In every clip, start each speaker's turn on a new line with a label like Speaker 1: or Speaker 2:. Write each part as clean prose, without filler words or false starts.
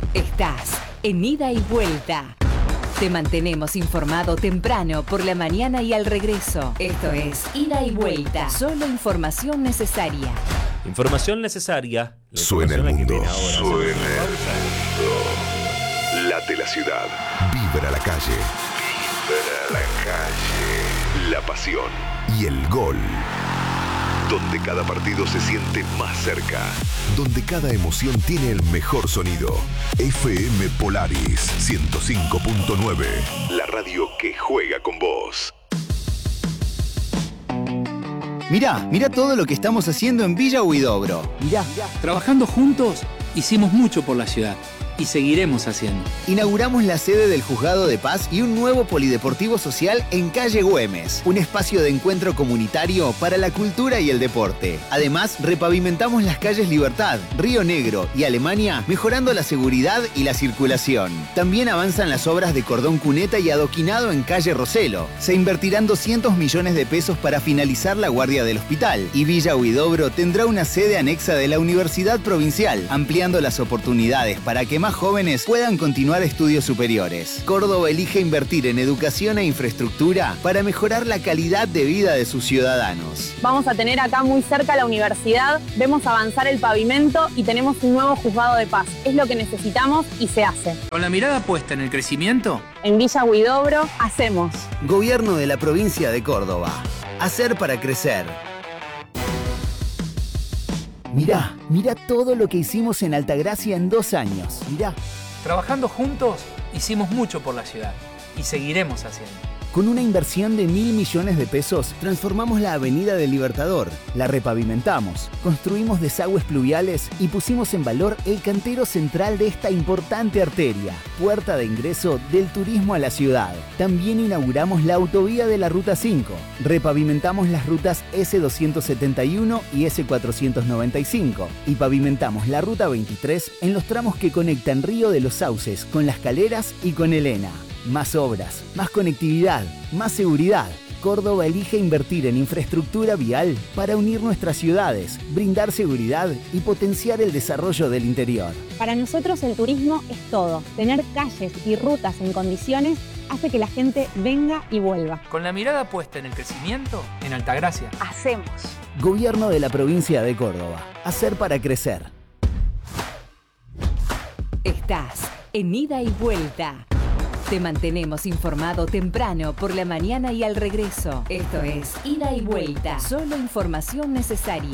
Speaker 1: Estás en Ida y Vuelta. Te mantenemos informado temprano, por la mañana y al regreso. Esto es Ida y Vuelta. Solo información necesaria.
Speaker 2: Información necesaria.
Speaker 3: Suena el mundo. Suena el mundo. Late la ciudad. Vibra la calle. Vibra la calle. La pasión y el gol. Donde cada partido se siente más cerca. Donde cada emoción tiene el mejor sonido. FM Polaris 105.9. La radio que juega con vos.
Speaker 4: Mirá todo lo que estamos haciendo en Villa Huidobro. Mirá.
Speaker 5: Trabajando juntos, hicimos mucho por la ciudad. Y seguiremos haciendo.
Speaker 4: Inauguramos la sede del Juzgado de Paz y un nuevo polideportivo social en calle Güemes, un espacio de encuentro comunitario para la cultura y el deporte. Además, repavimentamos las calles Libertad, Río Negro y Alemania, mejorando la seguridad y la circulación. También avanzan las obras de cordón cuneta y adoquinado en calle Roselo. Se invertirán 200 millones de pesos para finalizar la guardia del hospital. Y Villa Huidobro tendrá una sede anexa de la Universidad Provincial, ampliando las oportunidades para que más jóvenes puedan continuar estudios superiores. Córdoba elige invertir en educación e infraestructura para mejorar la calidad de vida de sus ciudadanos.
Speaker 6: Vamos a tener acá muy cerca la universidad, vemos avanzar el pavimento y tenemos un nuevo juzgado de paz. Es lo que necesitamos y se hace.
Speaker 5: Con la mirada puesta en el crecimiento,
Speaker 6: en Villa Huidobro hacemos.
Speaker 4: Gobierno de la provincia de Córdoba. Hacer para crecer. Mirá todo lo que hicimos en Altagracia en 2 años. Mirá.
Speaker 5: trabajando juntos, hicimos mucho por la ciudad. Y seguiremos haciendo.
Speaker 4: Con una inversión de 1.000 millones de pesos, transformamos la Avenida del Libertador, la repavimentamos, construimos desagües pluviales y pusimos en valor el cantero central de esta importante arteria, puerta de ingreso del turismo a la ciudad. También inauguramos la autovía de la Ruta 5, repavimentamos las rutas S271 y S495 y pavimentamos la Ruta 23 en los tramos que conectan Río de los Sauces con Las Caleras y con Elena. Más obras, más conectividad, más seguridad. Córdoba elige invertir en infraestructura vial para unir nuestras ciudades, brindar seguridad y potenciar el desarrollo del interior.
Speaker 6: Para nosotros el turismo es todo. Tener calles y rutas en condiciones hace que la gente venga y vuelva.
Speaker 5: Con la mirada puesta en el crecimiento, en Altagracia.
Speaker 6: Hacemos.
Speaker 4: Gobierno de la provincia de Córdoba. Hacer para crecer.
Speaker 1: Estás en Ida y Vuelta. Te mantenemos informado temprano, por la mañana y al regreso. Esto es Ida y Vuelta. Solo información necesaria.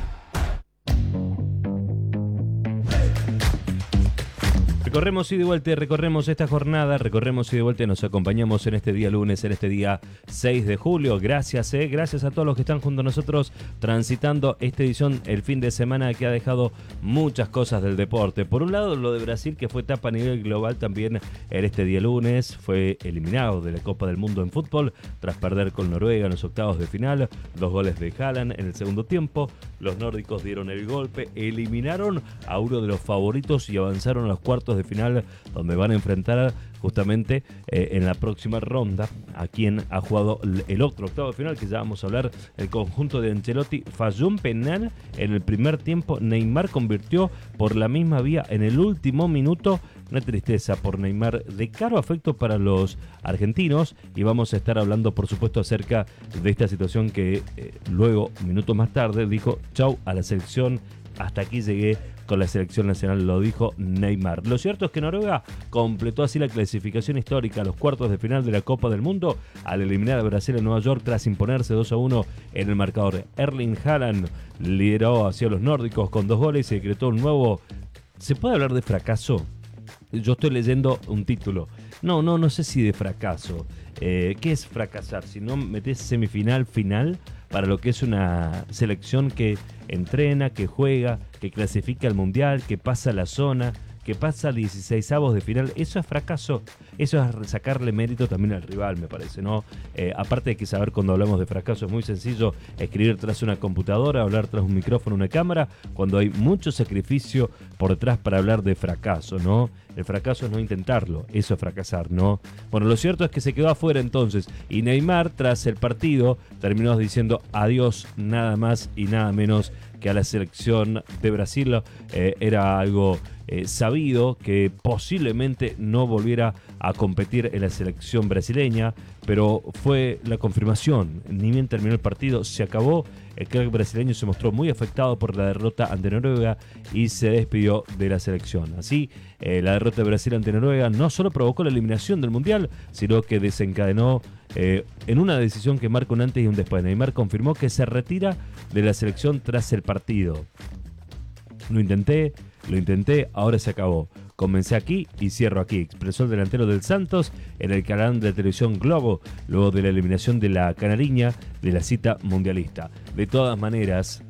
Speaker 2: Recorremos ida y vuelta, recorremos esta jornada, recorremos ida y vuelta y nos acompañamos en este día lunes, en este día 6 de julio. Gracias a todos los que están junto a nosotros transitando esta edición, el fin de semana que ha dejado muchas cosas del deporte. Por un lado, lo de Brasil, que fue etapa a nivel global también en este día lunes, fue eliminado de la Copa del Mundo en fútbol tras perder con Noruega en los octavos de final, 2 goles de Haaland en el segundo tiempo. Los nórdicos dieron el golpe, eliminaron a uno de los favoritos y avanzaron a los cuartos de final, donde van a enfrentar justamente en la próxima ronda a quien ha jugado el otro octavo de final, que ya vamos a hablar. El conjunto de Ancelotti falló un penal en el primer tiempo. Neymar convirtió por la misma vía en el último minuto. Una tristeza por Neymar, de caro afecto para los argentinos, y vamos a estar hablando por supuesto acerca de esta situación que luego, minutos más tarde, dijo chau a la selección, hasta aquí llegué con la selección nacional, lo dijo Neymar. Lo cierto es que Noruega completó así la clasificación histórica a los cuartos de final de la Copa del Mundo al eliminar a Brasil en Nueva York tras imponerse 2-1 en el marcador. Erling Haaland lideró hacia los nórdicos con 2 goles y decretó un nuevo... ¿Se puede hablar de fracaso? Yo estoy leyendo un título. No sé si de fracaso. ¿Qué es fracasar? Si no metes semifinal, final, para lo que es una selección que entrena, que juega, que clasifica al mundial, que pasa a la zona, que pasa a 16avos de final. Eso es fracaso. Eso es sacarle mérito también al rival, me parece, ¿no? Aparte de que saber, cuando hablamos de fracaso, es muy sencillo escribir tras una computadora, hablar tras un micrófono, una cámara, cuando hay mucho sacrificio por detrás para hablar de fracaso, ¿no? El fracaso es no intentarlo, eso es fracasar, ¿no? Bueno, lo cierto es que se quedó afuera entonces, y Neymar, tras el partido, terminó diciendo adiós nada más y nada menos que a la selección de Brasil. Era algo sabido que posiblemente no volviera a competir en la selección brasileña, pero fue la confirmación. Ni bien terminó el partido, se acabó. El crack brasileño se mostró muy afectado por la derrota ante Noruega y se despidió de la selección. Así, la derrota de Brasil ante Noruega no solo provocó la eliminación del Mundial, sino que desencadenó en una decisión que marca un antes y un después. Neymar confirmó que se retira de la selección tras el partido. Lo intenté, ahora se acabó. Comencé aquí y cierro aquí, expresó el delantero del Santos en el canal de televisión Globo, luego de la eliminación de la canariña de la cita mundialista. De todas maneras,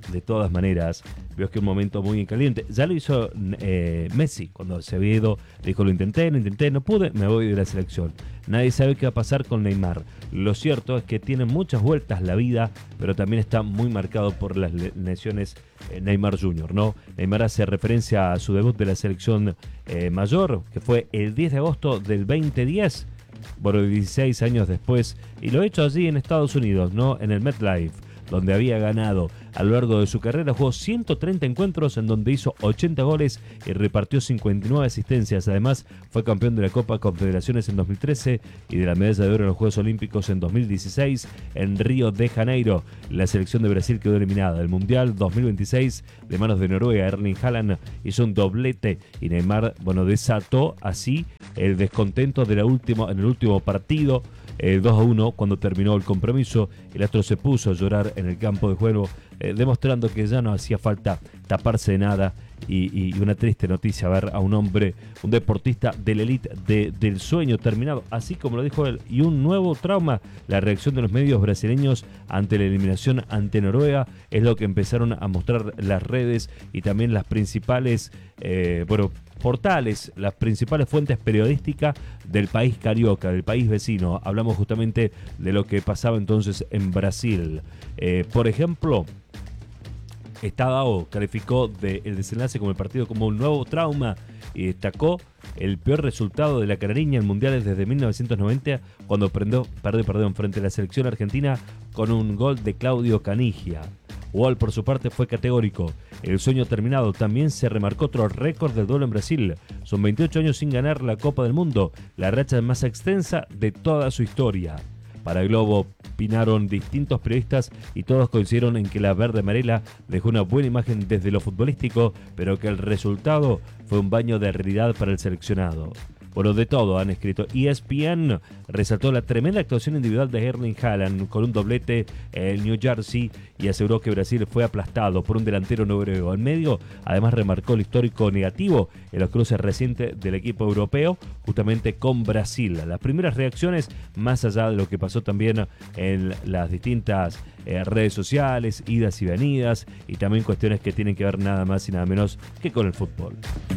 Speaker 2: veo que un momento muy caliente. Ya lo hizo Messi cuando se había ido, dijo lo intenté, no pude, me voy de la selección. Nadie sabe qué va a pasar con Neymar. Lo cierto es que tiene muchas vueltas la vida, pero también está muy marcado por las lesiones Neymar Jr., ¿no? Neymar hace referencia a su debut de la selección mayor, que fue el 10 de agosto del 2010, bueno, 16 años después, y lo ha hecho allí en Estados Unidos, ¿no? En el MetLife, donde había ganado a lo largo de su carrera, jugó 130 encuentros en donde hizo 80 goles y repartió 59 asistencias. Además, fue campeón de la Copa Confederaciones en 2013 y de la medalla de oro en los Juegos Olímpicos en 2016 en Río de Janeiro. La selección de Brasil quedó eliminada del Mundial 2026 de manos de Noruega. Erling Haaland hizo un doblete y Neymar, desató así el descontento en el último partido. 2-1 cuando terminó el compromiso. El astro se puso a llorar en el campo de juego, demostrando que ya no hacía falta taparse de nada, y una triste noticia ver a un hombre, un deportista de la elite, del sueño terminado, así como lo dijo él. Y un nuevo trauma, la reacción de los medios brasileños ante la eliminación ante Noruega, es lo que empezaron a mostrar las redes y también las principales portales, las principales fuentes periodísticas del país carioca, del país vecino. Hablamos justamente de lo que pasaba entonces en Brasil. Por ejemplo, Estadao calificó el desenlace como el partido como un nuevo trauma y destacó el peor resultado de la canariña en mundiales desde 1990, cuando perdió frente a la selección argentina con un gol de Claudio Canigia. Wall, por su parte, fue categórico. El sueño terminado. También se remarcó otro récord del duelo en Brasil. Son 28 años sin ganar la Copa del Mundo, la racha más extensa de toda su historia. Para el Globo opinaron distintos periodistas y todos coincidieron en que la verde amarela dejó una buena imagen desde lo futbolístico, pero que el resultado fue un baño de realidad para el seleccionado. Bueno, de todo han escrito. ESPN resaltó la tremenda actuación individual de Erling Haaland con un doblete en New Jersey y aseguró que Brasil fue aplastado por un delantero noruego. En medio, además, remarcó el histórico negativo en los cruces recientes del equipo europeo, justamente con Brasil. Las primeras reacciones, más allá de lo que pasó también en las distintas redes sociales, idas y venidas, y también cuestiones que tienen que ver nada más y nada menos que con el fútbol.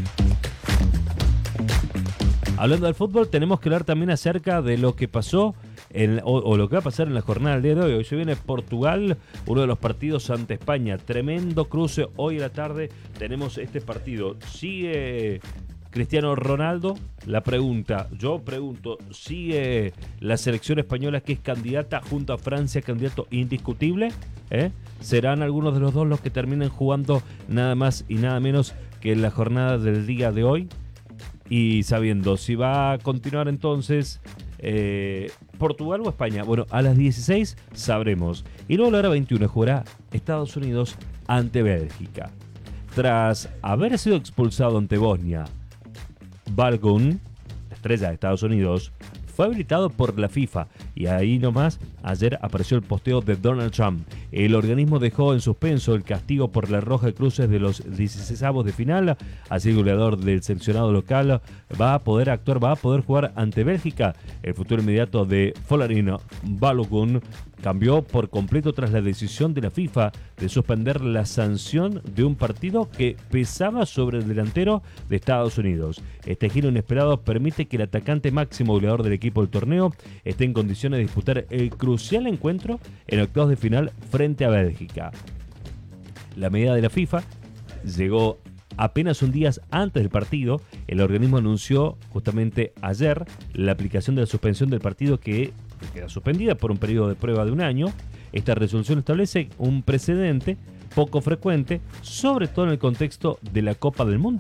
Speaker 2: Hablando del fútbol, tenemos que hablar también acerca de lo que pasó o lo que va a pasar en la jornada del día de hoy. Hoy se viene Portugal, uno de los partidos ante España. Tremendo cruce. Hoy a la tarde tenemos este partido. ¿Sigue Cristiano Ronaldo? Yo pregunto, ¿sigue la selección española, que es candidata junto a Francia, candidato indiscutible? ¿Serán algunos de los dos los que terminen jugando nada más y nada menos que en la jornada del día de hoy? Y sabiendo si va a continuar entonces Portugal o España. Bueno, a las 16 sabremos. Y luego a la hora 21 jugará Estados Unidos ante Bélgica. Tras haber sido expulsado ante Bosnia, Balogun, la estrella de Estados Unidos, fue habilitado por la FIFA. Y ahí nomás, ayer apareció el posteo de Donald Trump. El organismo dejó en suspenso el castigo por la roja de cruces de los 16avos de final. Así el goleador del seleccionado local va a poder jugar ante Bélgica. El futuro inmediato de Folarin Balogun cambió por completo tras la decisión de la FIFA de suspender la sanción de un partido que pesaba sobre el delantero de Estados Unidos. Este giro inesperado permite que el atacante máximo goleador del equipo del torneo esté en condiciones de disputar el crucial encuentro en octavos de final frente a Bélgica. La medida de la FIFA llegó apenas un día antes del partido. El organismo anunció justamente ayer la aplicación de la suspensión del partido, que queda suspendida por un periodo de prueba de un año. Esta resolución establece un precedente poco frecuente, sobre todo en el contexto de la Copa del Mundo,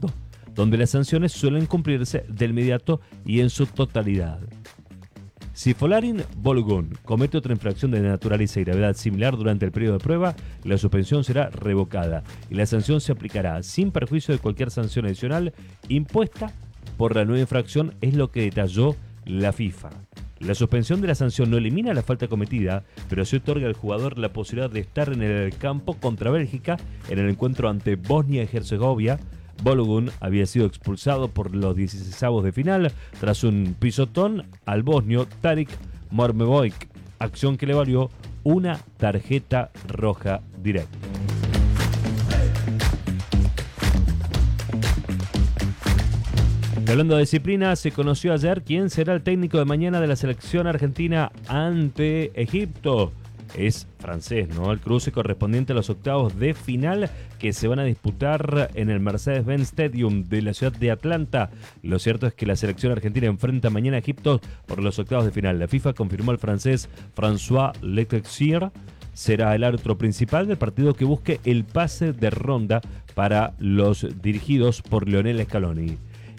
Speaker 2: donde las sanciones suelen cumplirse de inmediato y en su totalidad. Si Folarin Balogun comete otra infracción de naturaleza y gravedad similar durante el periodo de prueba, la suspensión será revocada y la sanción se aplicará sin perjuicio de cualquier sanción adicional impuesta por la nueva infracción, es lo que detalló la FIFA. La suspensión de la sanción no elimina la falta cometida, pero se otorga al jugador la posibilidad de estar en el campo contra Bélgica en el encuentro ante Bosnia y Herzegovina. Balogun había sido expulsado por los 16avos de final tras un pisotón al bosnio Tarik Mormevoik, acción que le valió una tarjeta roja directa. Hablando de disciplina, se conoció ayer quién será el técnico de mañana de la selección argentina ante Egipto. Es francés, ¿no? El cruce correspondiente a los octavos de final que se van a disputar en el Mercedes-Benz Stadium de la ciudad de Atlanta. Lo cierto es que la selección argentina enfrenta mañana a Egipto por los octavos de final. La FIFA confirmó al francés François Letexier será el árbitro principal del partido que busque el pase de ronda para los dirigidos por Lionel Scaloni.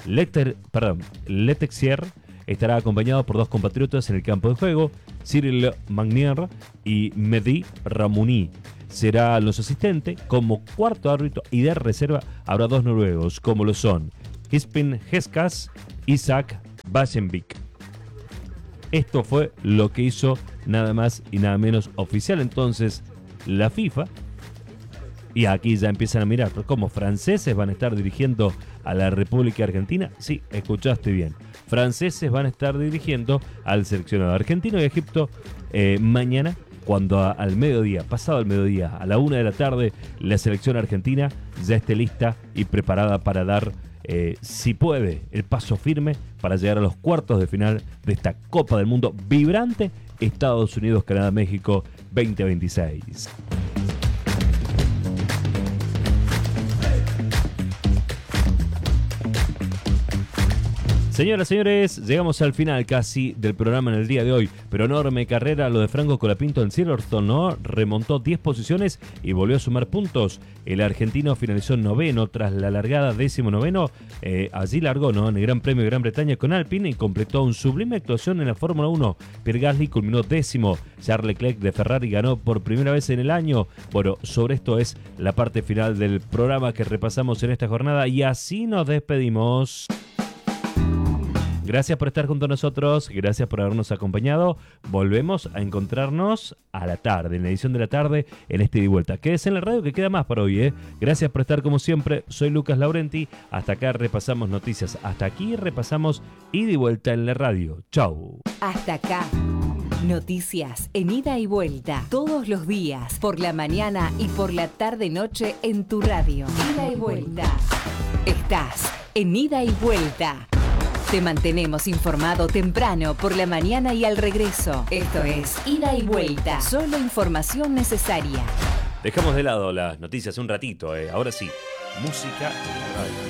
Speaker 2: Letexier estará acompañado por dos compatriotas en el campo de juego, Cyril Magnier y Mehdi Ramouni. Será los asistentes. Como cuarto árbitro y de reserva habrá dos noruegos, como lo son Hispin Heskas y Isaac Bajenvik. Esto fue lo que hizo nada más y nada menos oficial entonces la FIFA. Y aquí ya empiezan a mirar, ¿cómo franceses van a estar dirigiendo a la República Argentina? Sí, escuchaste bien. Franceses van a estar dirigiendo al seleccionado argentino y Egipto mañana, cuando al mediodía, pasado el mediodía, a la 1 de la tarde, la selección argentina ya esté lista y preparada para dar, si puede, el paso firme para llegar a los cuartos de final de esta Copa del Mundo vibrante Estados Unidos, Canadá, México 2026. Señoras, señores, llegamos al final casi del programa en el día de hoy, pero enorme carrera lo de Franco Colapinto en Silverstone, ¿no? Remontó 10 posiciones y volvió a sumar puntos. El argentino finalizó noveno tras la largada 19º. Allí largó, ¿no? En el Gran Premio de Gran Bretaña con Alpine y completó un sublime actuación en la Fórmula 1. Pierre Gasly culminó 10º. Charles Leclerc de Ferrari ganó por primera vez en el año. Bueno, sobre esto es la parte final del programa que repasamos en esta jornada y así nos despedimos. Gracias por estar junto a nosotros, gracias por habernos acompañado. Volvemos a encontrarnos a la tarde, en la edición de la tarde, en este Ida y Vuelta. Quédese en la radio que queda más para hoy, ¿eh? Gracias por estar como siempre, soy Lucas Laurenti. Hasta acá repasamos noticias, hasta aquí repasamos Ida y Vuelta en la radio. Chau.
Speaker 1: Hasta acá. Noticias en Ida y Vuelta, todos los días, por la mañana y por la tarde-noche en tu radio. Ida y Vuelta. Estás en Ida y Vuelta. Te mantenemos informado temprano por la mañana y al regreso. Esto es Ida y Vuelta, solo información necesaria.
Speaker 2: Dejamos de lado las noticias un ratito, ahora sí, música en la radio.